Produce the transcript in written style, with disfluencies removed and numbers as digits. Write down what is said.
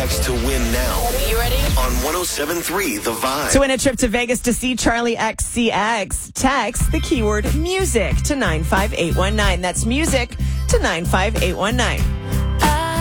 text to win now. You ready? On 107.3 The Vibe. To win a trip to Vegas to see Charlie XCX, text the keyword music to 95819. That's music to 95819.